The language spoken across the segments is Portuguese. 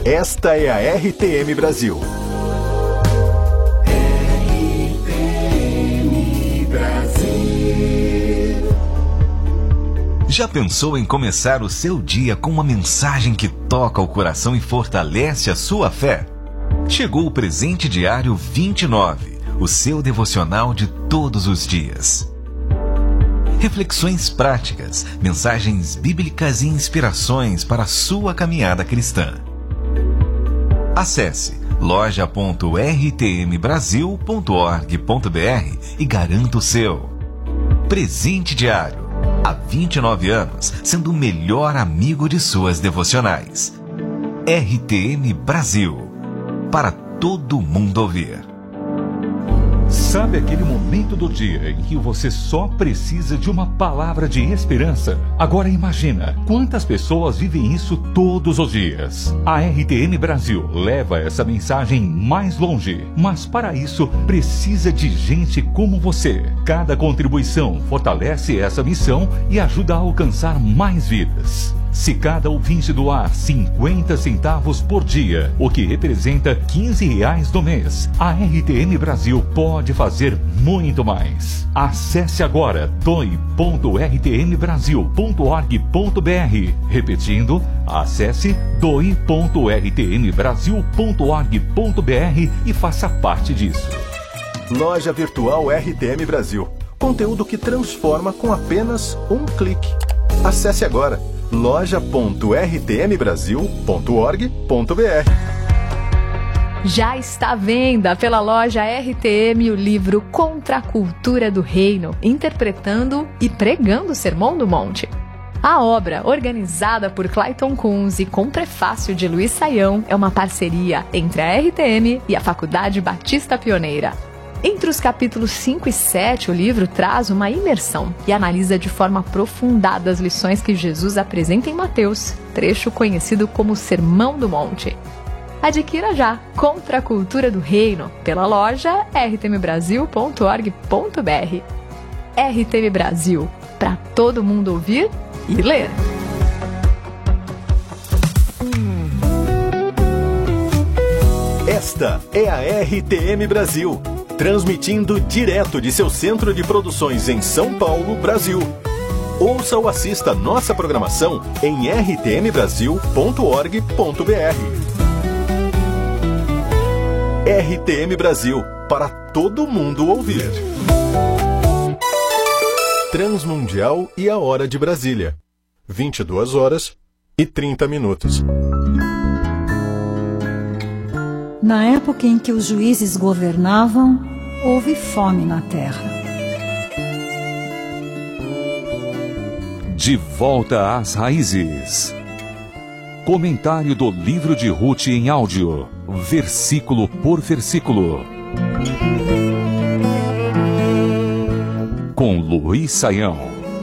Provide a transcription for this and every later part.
Esta é a RTM Brasil. RTM Brasil. Já pensou em começar o seu dia com uma mensagem que toca o coração e fortalece a sua fé? Chegou o Presente Diário 29, o seu devocional de todos os dias. Reflexões práticas, mensagens bíblicas e inspirações para a sua caminhada cristã. Acesse loja.rtmbrasil.org.br e garanta o seu. Presente Diário. Há 29 anos, sendo o melhor amigo de suas devocionais. RTM Brasil. Para todo mundo ouvir. Sabe aquele momento do dia em que você só precisa de uma palavra de esperança? Agora imagina, quantas pessoas vivem isso todos os dias? A RTM Brasil leva essa mensagem mais longe, mas para isso precisa de gente como você. Cada contribuição fortalece essa missão e ajuda a alcançar mais vidas. Se cada ouvinte doar 50 centavos por dia, o que representa R$15 no mês, a RTM Brasil pode fazer muito mais. Acesse agora doe.rtmbrasil.org.br. Repetindo, acesse doe.rtmbrasil.org.br e faça parte disso. Loja Virtual RTM Brasil. Conteúdo que transforma com apenas um clique. Acesse agora loja.rtmbrasil.org.br. Já está à venda pela loja RTM o livro Contra a Cultura do Reino, interpretando e pregando o Sermão do Monte. A obra, organizada por Clayton Kunz e com prefácio de Luiz Saião, é uma parceria entre a RTM e a Faculdade Batista Pioneira. Entre os capítulos 5 e 7, o livro traz uma imersão e analisa de forma aprofundada as lições que Jesus apresenta em Mateus, trecho conhecido como Sermão do Monte. Adquira já Contra a Cultura do Reino pela loja rtmbrasil.org.br. RTM Brasil, para todo mundo ouvir e ler. Esta é a RTM Brasil, transmitindo direto de seu centro de produções em São Paulo, Brasil. Ouça ou assista nossa programação em rtmbrasil.org.br. RTM Brasil, para todo mundo ouvir. Transmundial e a Hora de Brasília. 22h30. Na época em que os juízes governavam, houve fome na terra. De volta às raízes. Comentário do livro de Ruth em áudio, versículo por versículo. Com Luiz Saião.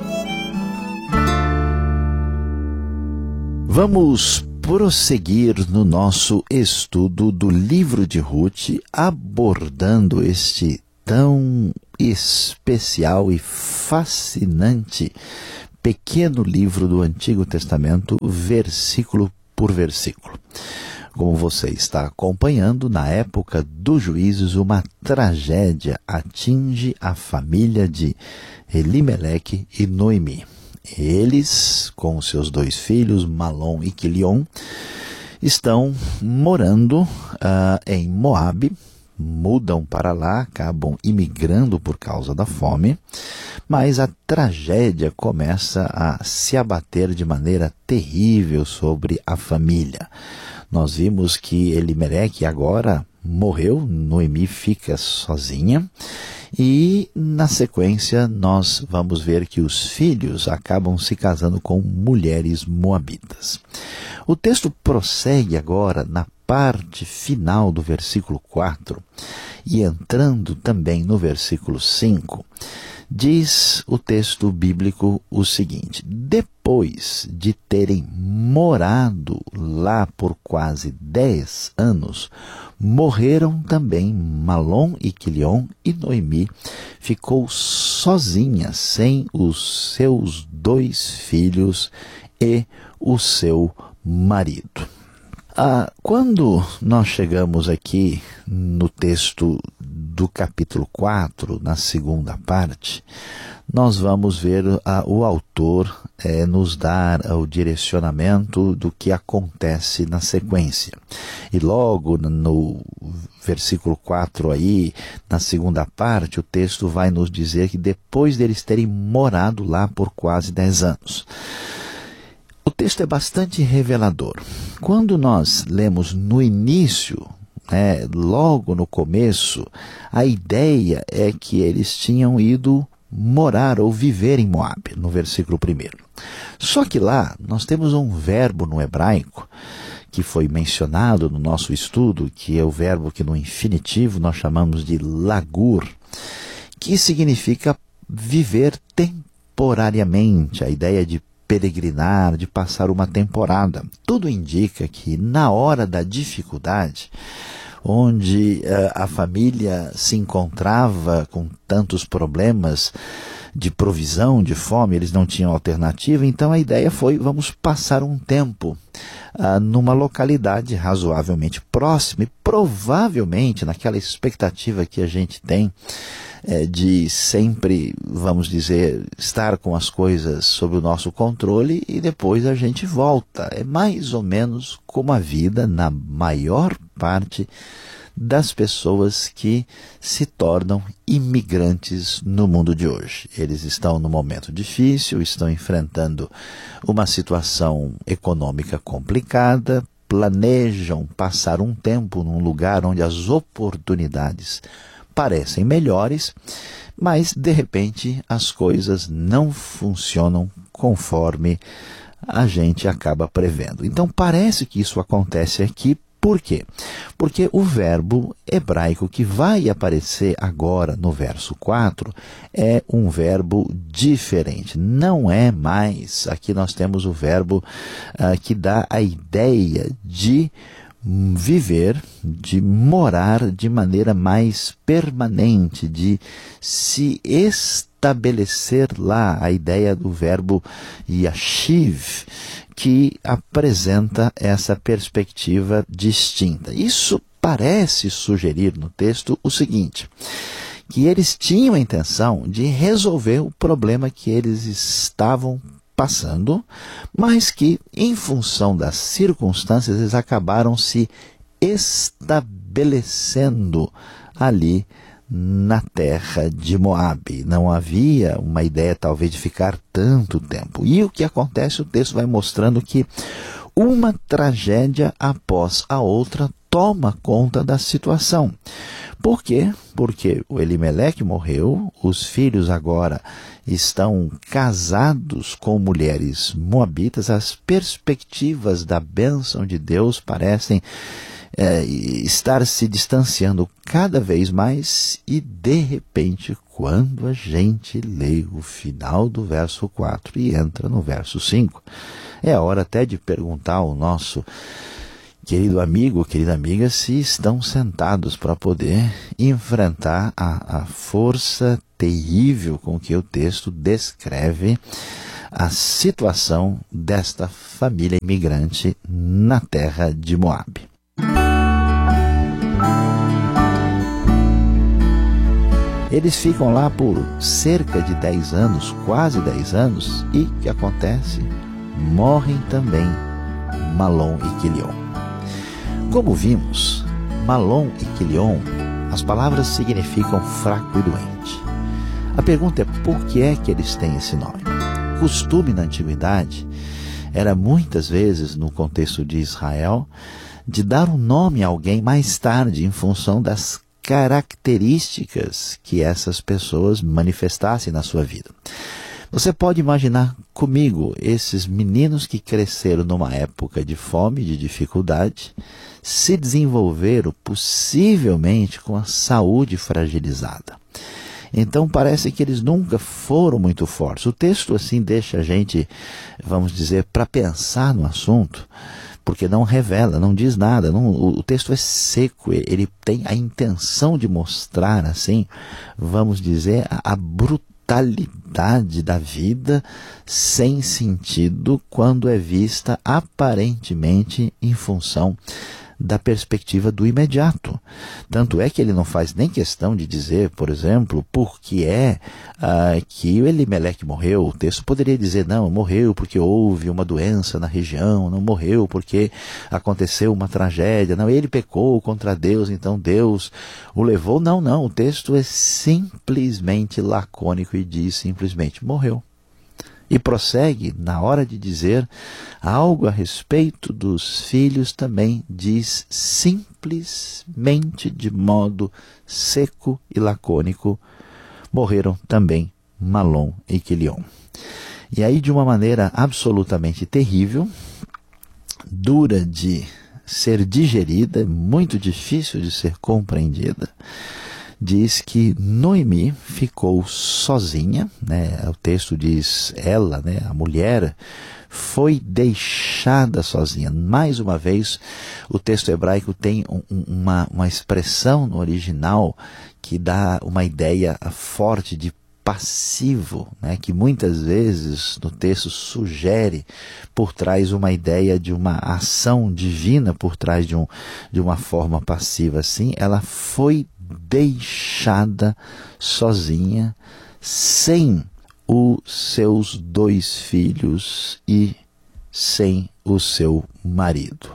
Vamos prosseguir no nosso estudo do livro de Ruth, abordando este tão especial e fascinante pequeno livro do Antigo Testamento, versículo por versículo. Como você está acompanhando, na época dos juízes, uma tragédia atinge a família de Elimeleque e Noemi. Eles, com seus dois filhos, Malom e Quilion, estão morando em Moabe, mudam para lá, acabam imigrando por causa da fome, mas a tragédia começa a se abater de maneira terrível sobre a família. Nós vimos que Elimeleque agora morreu, Noemi fica sozinha, e na sequência nós vamos ver que os filhos acabam se casando com mulheres moabitas. O texto prossegue agora na parte final do versículo 4 e entrando também no versículo 5, diz o texto bíblico o seguinte: depois de terem morado lá por quase 10 anos, morreram também Malom e Quilion, e Noemi ficou sozinha, sem os seus 2 filhos e o seu marido. Quando nós chegamos aqui no texto do capítulo 4, na segunda parte, nós vamos ver o autor nos dar o direcionamento do que acontece na sequência. E logo no versículo 4 aí, na segunda parte, o texto vai nos dizer que depois deles terem morado lá por quase 10 anos. O texto é bastante revelador. Quando nós lemos no início, logo no começo, a ideia é que eles tinham ido morar ou viver em Moabe, no versículo 1. Só que lá nós temos um verbo no hebraico que foi mencionado no nosso estudo, que é o verbo que no infinitivo nós chamamos de lagur, que significa viver temporariamente, a ideia de peregrinar, de passar uma temporada. Tudo indica que na hora da dificuldade, onde a família se encontrava com tantos problemas de provisão, de fome, eles não tinham alternativa, então a ideia foi, vamos passar um tempo numa localidade razoavelmente próxima e provavelmente naquela expectativa que a gente tem de sempre, vamos dizer, estar com as coisas sob o nosso controle e depois a gente volta. É mais ou menos como a vida na maior parte das pessoas que se tornam imigrantes no mundo de hoje. Eles estão num momento difícil, estão enfrentando uma situação econômica complicada, planejam passar um tempo num lugar onde as oportunidades parecem melhores, mas de repente as coisas não funcionam conforme a gente acaba prevendo. Então parece que isso acontece aqui. Por quê? Porque o verbo hebraico que vai aparecer agora no verso 4 é um verbo diferente. Não é mais, aqui nós temos o verbo que dá a ideia de viver, de morar de maneira mais permanente, de se estabelecer lá, a ideia do verbo yashiv, que apresenta essa perspectiva distinta. Isso parece sugerir no texto o seguinte, que eles tinham a intenção de resolver o problema que eles estavam passando, mas que, em função das circunstâncias, eles acabaram se estabelecendo ali na terra de Moabe. Não havia uma ideia, talvez, de ficar tanto tempo. E o que acontece, o texto vai mostrando que uma tragédia após a outra toma conta da situação. Por quê? Porque o Elimeleque morreu, os filhos agora estão casados com mulheres moabitas, as perspectivas da bênção de Deus parecem estar se distanciando cada vez mais e, de repente, quando a gente lê o final do verso 4 e entra no verso 5, é a hora até de perguntar ao nosso querido amigo, querida amiga, se estão sentados para poder enfrentar a força terrível com que o texto descreve a situação desta família imigrante na terra de Moabe. Eles ficam lá por cerca de 10 anos, quase 10 anos, e o que acontece? Morrem também Malom e Quilion. Como vimos, Malom e Quilion, as palavras significam fraco e doente. A pergunta é por que é que eles têm esse nome? O costume na antiguidade era muitas vezes, no contexto de Israel, de dar um nome a alguém mais tarde em função das características que essas pessoas manifestassem na sua vida. Você pode imaginar comigo esses meninos que cresceram numa época de fome, de dificuldade, se desenvolveram possivelmente com a saúde fragilizada. Então parece que eles nunca foram muito fortes. O texto assim deixa a gente, vamos dizer, para pensar no assunto, porque não revela, não diz nada, o texto é seco, ele tem a intenção de mostrar, assim, vamos dizer, a brutalidade brutalidade da vida sem sentido quando é vista aparentemente em função da perspectiva do imediato. Tanto é que ele não faz nem questão de dizer, por exemplo, por que é que o Elimeleque morreu. O texto poderia dizer, não, morreu porque houve uma doença na região, não morreu porque aconteceu uma tragédia, não, ele pecou contra Deus, então Deus o levou. Não, o texto é simplesmente lacônico e diz simplesmente, morreu. E prossegue, na hora de dizer algo a respeito dos filhos, também diz simplesmente, de modo seco e lacônico, morreram também Malom e Quilion. E aí, de uma maneira absolutamente terrível, dura de ser digerida, muito difícil de ser compreendida, diz que Noemi ficou sozinha, né? O texto diz ela, né? A mulher foi deixada sozinha. Mais uma vez, o texto hebraico tem uma expressão no original que dá uma ideia forte de passivo, né? Que muitas vezes no texto sugere por trás uma ideia de uma ação divina por trás de uma forma passiva. Assim, ela foi deixada sozinha, sem os seus 2 filhos e sem o seu marido.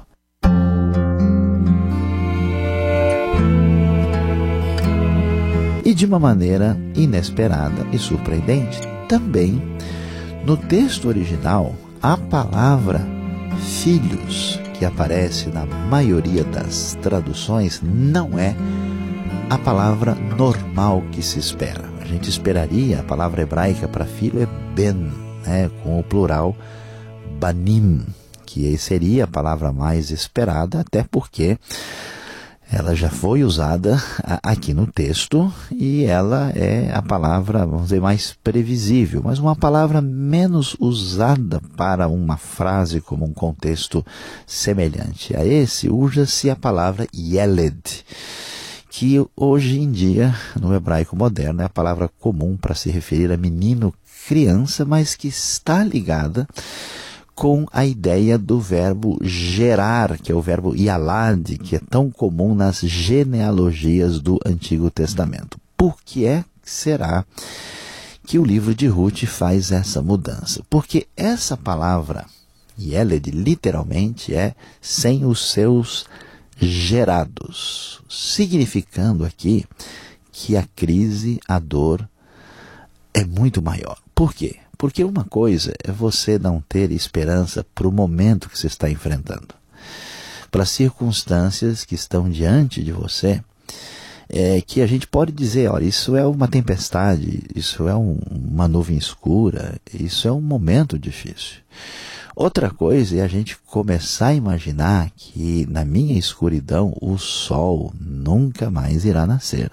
E de uma maneira inesperada e surpreendente, também no texto original, a palavra filhos, que aparece na maioria das traduções, não é a palavra normal que se espera. A gente esperaria, a palavra hebraica para filho é ben, né, com o plural banim, que seria a palavra mais esperada, até porque ela já foi usada aqui no texto e ela é a palavra, vamos dizer, mais previsível, mas uma palavra menos usada para uma frase como um contexto semelhante a esse, usa-se a palavra yeled, que hoje em dia, no hebraico moderno, é a palavra comum para se referir a menino, criança, mas que está ligada com a ideia do verbo gerar, que é o verbo yalad, que é tão comum nas genealogias do Antigo Testamento. Por que será que o livro de Ruth faz essa mudança? Porque essa palavra, yeled, literalmente é sem os seus gerados, significando aqui que a crise, a dor, é muito maior. Por quê? Porque uma coisa é você não ter esperança para o momento que você está enfrentando, para as circunstâncias que estão diante de você, que a gente pode dizer, olha, isso é uma tempestade, isso é uma nuvem escura, isso é um momento difícil. Outra coisa é a gente começar a imaginar que na minha escuridão o sol nunca mais irá nascer.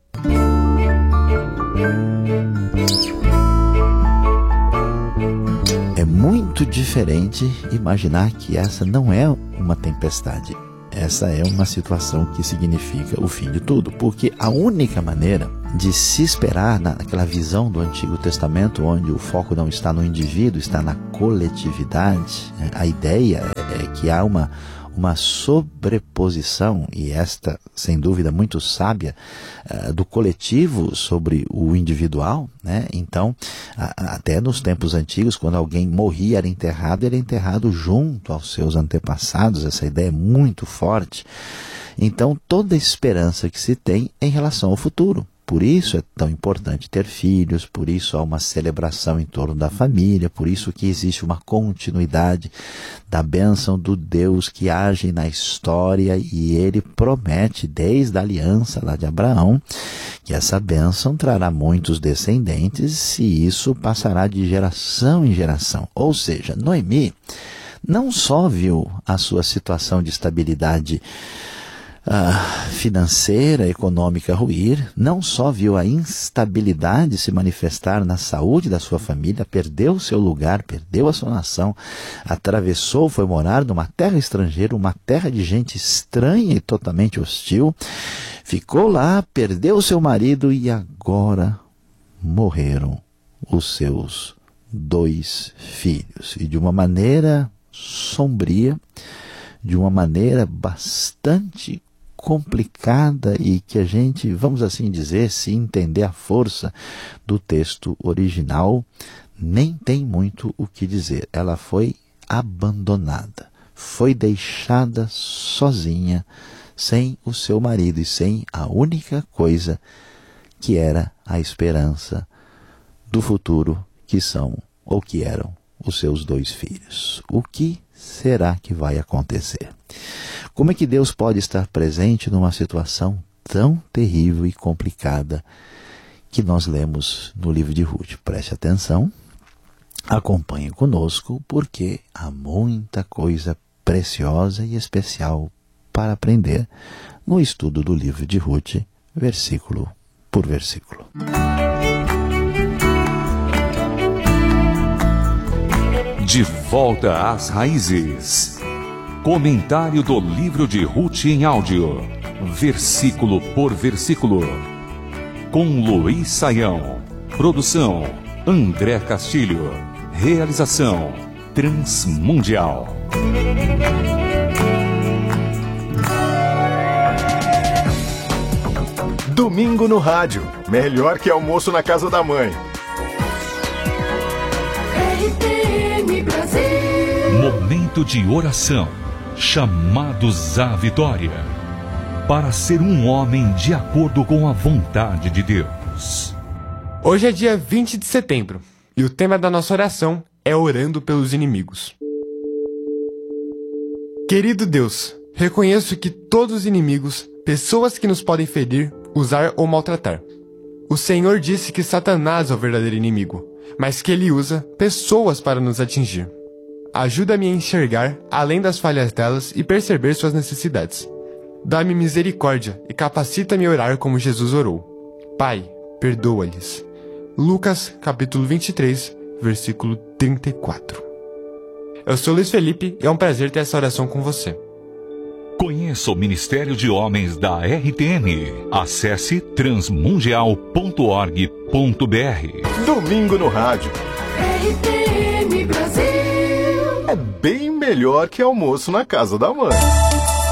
É muito diferente imaginar que essa não é uma tempestade. Essa é uma situação que significa o fim de tudo, porque a única maneira de se esperar naquela visão do Antigo Testamento, onde o foco não está no indivíduo, está na coletividade, a ideia é que há uma sobreposição, e esta, sem dúvida, muito sábia, do coletivo sobre o individual, né? Então, até nos tempos antigos, quando alguém morria, era enterrado junto aos seus antepassados. Essa ideia é muito forte. Então, toda a esperança que se tem em relação ao futuro. Por isso é tão importante ter filhos, por isso há uma celebração em torno da família, por isso que existe uma continuidade da bênção do Deus que age na história, e ele promete desde a aliança lá de Abraão que essa bênção trará muitos descendentes e isso passará de geração em geração. Ou seja, Noemi não só viu a sua situação de estabilidade financeira, econômica ruir, não só viu a instabilidade se manifestar na saúde da sua família, perdeu seu lugar, perdeu a sua nação, atravessou, foi morar numa terra estrangeira, uma terra de gente estranha e totalmente hostil, ficou lá, perdeu seu marido e agora morreram os seus 2 filhos. E de uma maneira sombria, de uma maneira bastante complicada e que a gente, vamos assim dizer, se entender a força do texto original, nem tem muito o que dizer. Ela foi abandonada, foi deixada sozinha, sem o seu marido e sem a única coisa que era a esperança do futuro, que são ou que eram os seus 2 filhos. O que será que vai acontecer? Como é que Deus pode estar presente numa situação tão terrível e complicada que nós lemos no livro de Ruth? Preste atenção, acompanhe conosco, porque há muita coisa preciosa e especial para aprender no estudo do livro de Ruth, versículo por versículo. De volta às raízes. Comentário do livro de Ruth em áudio, versículo por versículo. Com Luiz Saião. Produção André Castilho. Realização Transmundial. Domingo no rádio. Melhor que almoço na casa da mãe. RTM Brasil. Momento de oração. Chamados à vitória. Para ser um homem de acordo com a vontade de Deus. Hoje é dia 20 de setembro e o tema da nossa oração é orando pelos inimigos. Querido Deus, reconheço que todos os inimigos, pessoas que nos podem ferir, usar ou maltratar. O Senhor disse que Satanás é o verdadeiro inimigo, mas que ele usa pessoas para nos atingir. Ajuda-me a enxergar além das falhas delas e perceber suas necessidades. Dá-me misericórdia e capacita-me a orar como Jesus orou. Pai, perdoa-lhes. Lucas, capítulo 23, versículo 34. Eu sou Luiz Felipe e é um prazer ter essa oração com você. Conheça o Ministério de Homens da RTM. Acesse transmundial.org.br. Domingo no rádio. RTM Brasil. É bem melhor que almoço na casa da mãe.